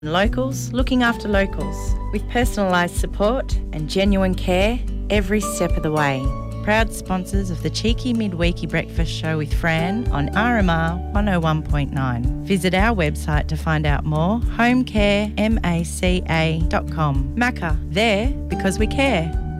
Locals looking after locals with personalised support and genuine care every step of the way. Proud sponsors of the Cheeky Midweeky Breakfast Show with Fran on RMR 101.9. Visit our website to find out more, homecaremaca.com. Macca, there because we care.